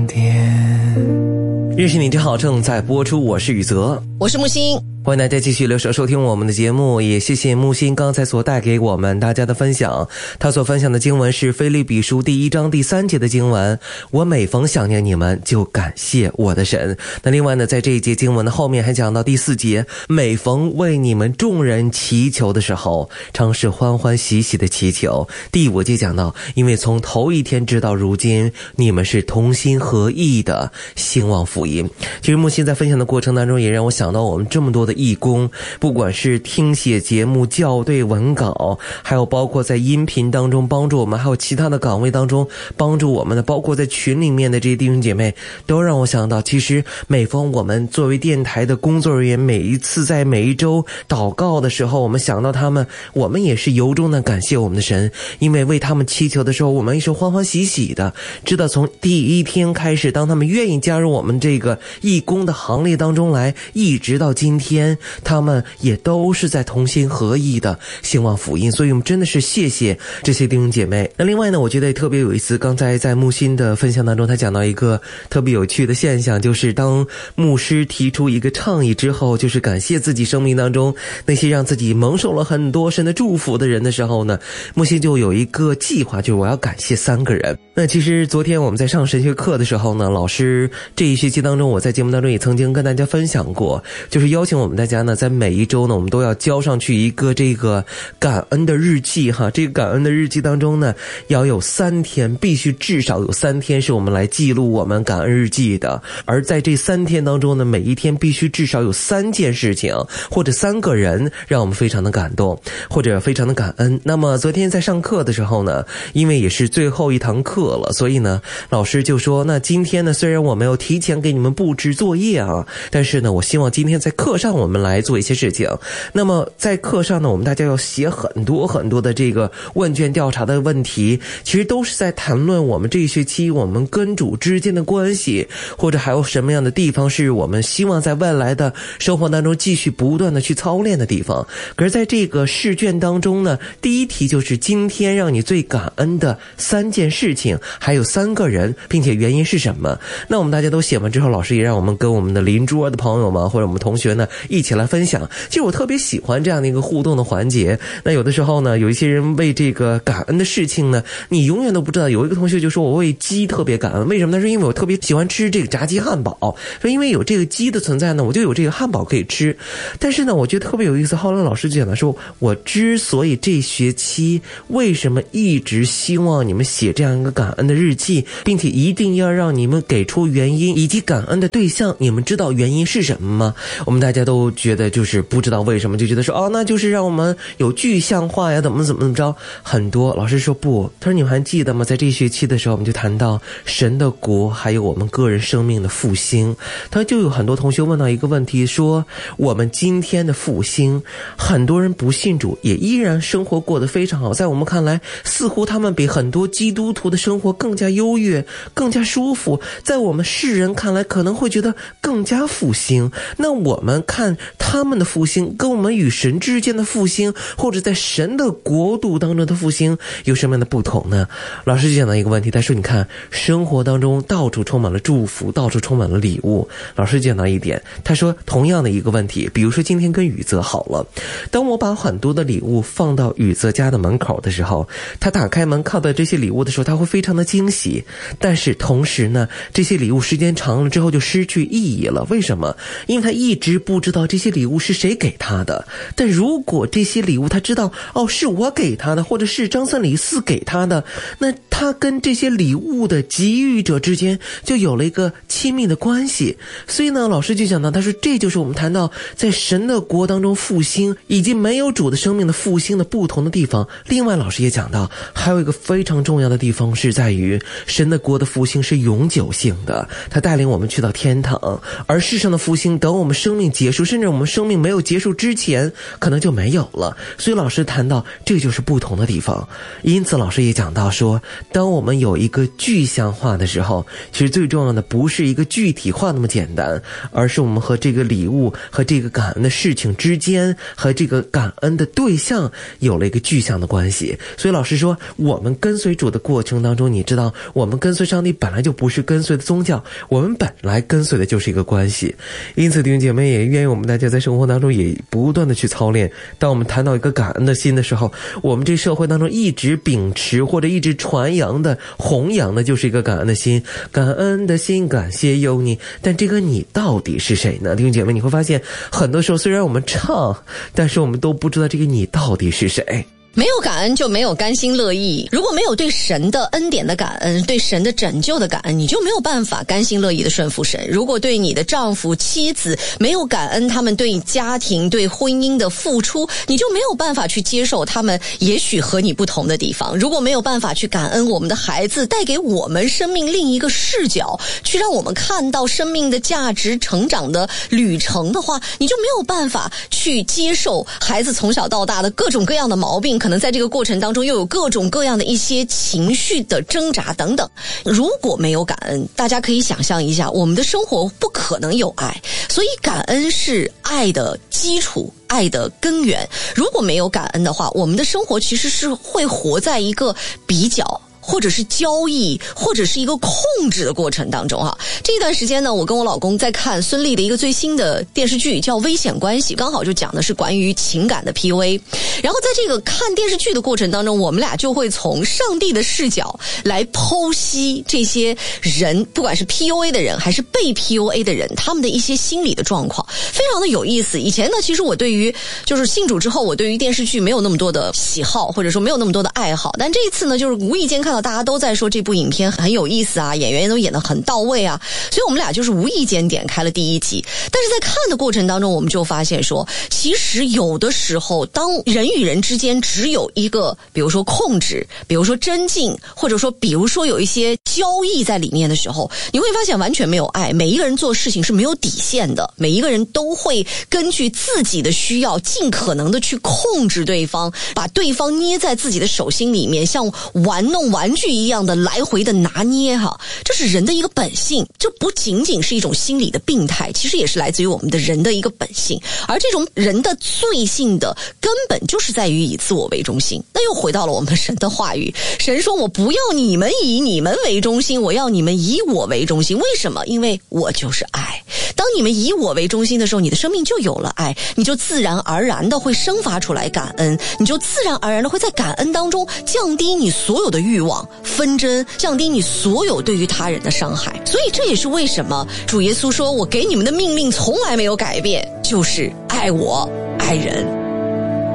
认识你真好正在播出，我是宇泽， 我是木星， 欢迎大家继续留守收听我们的节目，也谢谢木星刚才所带给我们大家的分享。他所分享的经文是腓立比书第1章第3节的经文，我每逢想念你们就感谢我的神。那另外呢，在这一节经文的后面还讲到第4节，每逢为你们众人祈求的时候，常是欢欢喜喜的祈求。第5节讲到，因为从头一天直到如今，你们是同心合意的兴旺福音。其实木星在分享的过程当中，也让我想到我们这么多的义工，不管是听写节目、校对文稿，还有包括在音频当中帮助我们，还有其他的岗位当中帮助我们的，包括在群里面的这些弟兄姐妹，都让我想到，其实每逢我们作为电台的工作人员，每一次在每一周祷告的时候，我们想到他们，我们也是由衷的感谢我们的神，因为为他们祈求的时候，我们也是欢欢喜喜的，知道从第1天开始，当他们愿意加入我们这个义工的行列当中来，一直到今天，他们也都是在同心合意的兴旺福音。所以我们真的是谢谢这些弟兄姐妹。那另外呢，我觉得也特别有意思，刚才在木星的分享当中，他讲到一个特别有趣的现象，就是当牧师提出一个倡议之后，就是感谢自己生命当中那些让自己蒙受了很多神的祝福的人的时候呢，木星就有一个计划，就是我要感谢3个人。那其实昨天我们在上神学课的时候呢，老师这一学期当中，我在节目当中也曾经跟大家分享过，就是邀请我们大家呢，在每一周呢，我们都要交上去一个这个感恩的日记哈。这个感恩的日记当中呢，要有3天，必须至少有3天是我们来记录我们感恩日记的。而在这3天当中呢，每一天必须至少有3件事情或者3个人让我们非常的感动或者非常的感恩。那么昨天在上课的时候呢，因为也是最后一堂课了，所以呢，老师就说，那今天呢，虽然我没有提前给你们布置作业啊，但是呢，我希望今天在课上我们来做一些事情。那么在课上呢，我们大家要写很多很多的这个问卷调查的问题，其实都是在谈论我们这一学期我们跟主之间的关系，或者还有什么样的地方是我们希望在未来的生活当中继续不断的去操练的地方。可是在这个试卷当中呢，第1题就是今天让你最感恩的3件事情，还有3个人，并且原因是什么。那我们大家都写完之后，老师也让我们跟我们的邻桌的朋友们或者我们同学呢一起来分享。其实我特别喜欢这样的一个互动的环节。那有的时候呢，有一些人为这个感恩的事情呢，你永远都不知道。有一个同学就说，我为鸡特别感恩，为什么？他说因为我特别喜欢吃这个炸鸡汉堡，说因为有这个鸡的存在呢，我就有这个汉堡可以吃。但是呢，我觉得特别有意思，后来老师就讲了，说我之所以这学期为什么一直希望你们写这样一个感恩的日记，并且一定要让你们给出原因以及感恩的对象，你们知道原因是什么吗？我们大家都觉得就是不知道为什么，就觉得说那就是让我们有具象化呀，怎么着。很多老师说不，他说你们还记得吗？在这一学期的时候，我们就谈到神的国还有我们个人生命的复兴。他就有很多同学问到一个问题，说我们今天的复兴，很多人不信主也依然生活过得非常好，在我们看来似乎他们比很多基督徒的生活更加优越，更加舒服，在我们世人看来可能会觉得更加复兴。那我们看他们的复兴跟我们与神之间的复兴，或者在神的国度当中的复兴有什么样的不同呢？老师就讲到一个问题，他说你看生活当中到处充满了祝福，到处充满了礼物。老师讲到一点，他说同样的一个问题，比如说今天跟宇泽好了，当我把很多的礼物放到宇泽家的门口的时候，他打开门看到这些礼物的时候，他会非常的惊喜。但是同时呢，这些礼物时间长了之后就失去意义了。为什么？因为他一直不知道这些礼物是谁给他的。但如果这些礼物他知道是我给他的，或者是张三李四给他的，那他跟这些礼物的给予者之间就有了一个亲密的关系。所以呢，老师就讲到，他说这就是我们谈到在神的国当中复兴以及没有主的生命的复兴的不同的地方。另外老师也讲到，还有一个非常重要的地方是在于神的国的复兴是永久性的，他带领我们去到天堂。而世上的复兴，等我们生命结束束，甚至我们生命没有结束之前可能就没有了。所以老师谈到这就是不同的地方。因此老师也讲到说，当我们有一个具象化的时候，其实最重要的不是一个具体化那么简单，而是我们和这个礼物和这个感恩的事情之间和这个感恩的对象有了一个具象的关系。所以老师说，我们跟随主的过程当中，你知道我们跟随上帝本来就不是跟随的宗教，我们本来跟随的就是一个关系。因此弟兄姐妹也愿意我们大家在生活当中也不断的去操练，当我们谈到一个感恩的心的时候，我们这社会当中一直秉持或者一直传扬的弘扬的就是一个感恩的心，感恩的心感谢有你。但这个你到底是谁呢？弟兄姐妹，你会发现很多时候虽然我们唱，但是我们都不知道这个你到底是谁。 没有感恩就没有甘心乐意，如果没有对神的恩典的感恩，对神的拯救的感恩，你就没有办法甘心乐意的顺服神。如果对你的丈夫妻子没有感恩，他们对家庭对婚姻的付出，你就没有办法去接受他们也许和你不同的地方。如果没有办法去感恩我们的孩子带给我们生命另一个视角，去让我们看到生命的价值成长的旅程的话，你就没有办法去接受孩子从小到大的各种各样的毛病，可能在这个过程当中又有各种各样的一些情绪的挣扎等等。如果没有感恩，大家可以想象一下，我们的生活不可能有爱。所以感恩是爱的基础，爱的根源。如果没有感恩的话，我们的生活其实是会活在一个比较或者是交易或者是一个控制的过程当中哈。这一段时间呢，我跟我老公在看孙俪的一个最新的电视剧叫《危险关系》，刚好就讲的是关于情感的 PUA。 然后在这个看电视剧的过程当中，我们俩就会从上帝的视角来剖析这些人，不管是 PUA 的人还是被 PUA 的人，他们的一些心理的状况，非常的有意思。以前呢，其实我对于就是信主之后，我对于电视剧没有那么多的喜好，或者说没有那么多的爱好，但这一次呢，就是无意间看到大家都在说这部影片很有意思啊，演员都演得很到位啊，所以我们俩就是无意间点开了第一集。但是在看的过程当中，我们就发现说，其实有的时候当人与人之间只有一个比如说控制，比如说增进，或者说比如说有一些交易在里面的时候，你会发现完全没有爱。每一个人做事情是没有底线的，每一个人都会根据自己的需要尽可能的去控制对方，把对方捏在自己的手心里面，像玩弄玩具一样的来回的拿捏哈。这是人的一个本性，这不仅仅是一种心理的病态，其实也是来自于我们的人的一个本性。而这种人的罪性的根本就是在于以自我为中心。那又回到了我们神的话语，神说我不要你们以你们为中心，我要你们以我为中心。为什么？因为我就是爱。当你们以我为中心的时候，你的生命就有了爱，你就自然而然的会生发出来感恩，你就自然而然的会在感恩当中降低你所有的欲望纷争，降低你所有对于他人的伤害。所以这也是为什么主耶稣说，我给你们的命令从来没有改变，就是爱我爱人。